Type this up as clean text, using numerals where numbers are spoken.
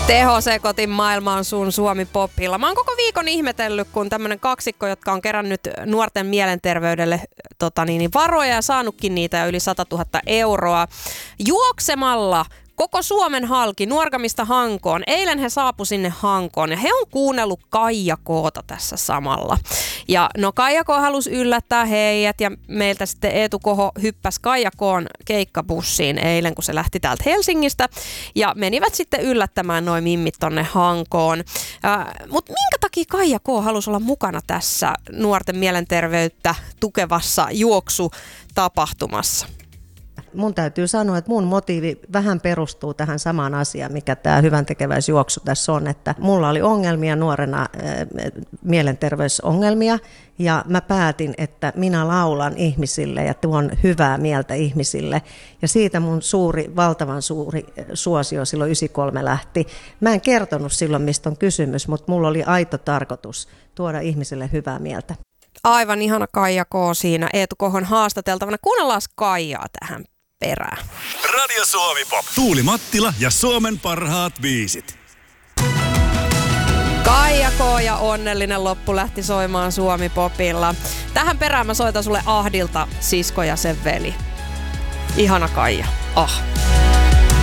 Tehosekotin maailma on sun Suomi Popilla. Mä oon koko viikon ihmetellyt, kun tämmönen kaksikko, jotka on kerännyt nuorten mielenterveydelle varoja ja saanutkin niitä jo yli 100 000 euroa. Juoksemalla koko Suomen halki Nuorgamista Hankoon. Eilen he saapu sinne Hankoon ja he on kuunnellut Kaija K:ta tässä samalla. Ja no Kaija K halusi yllättää heidät ja meiltä sitten Eetu Koho hyppäsi Kaija K:n keikkabussiin eilen, kun se lähti täältä Helsingistä. Ja menivät sitten yllättämään noin mimmit tonne Hankoon. Mutta minkä takia Kaija K halusi olla mukana tässä nuorten mielenterveyttä tukevassa juoksutapahtumassa? Mun täytyy sanoa, että mun motiivi vähän perustuu tähän samaan asiaan, mikä tämä hyväntekeväisjuoksu tässä on, että mulla oli ongelmia nuorena, mielenterveysongelmia, ja mä päätin, että minä laulan ihmisille ja tuon hyvää mieltä ihmisille, ja siitä mun valtavan suuri suosio silloin 93 lähti. Mä en kertonut silloin, mistä on kysymys, mutta mulla oli aito tarkoitus tuoda ihmisille hyvää mieltä. Aivan ihana Kaija K siinä Eetu Kohon haastateltavana. Kuunnellaan Kaijaa tähän perään. Radio Suomi Pop. Tuuli Mattila ja Suomen parhaat biisit. Kaija K ja onnellinen loppu lähti soimaan Suomi Popilla. Tähän perään mä soitan sulle Ahdilta Sisko ja sen veli. Ihana Kaija.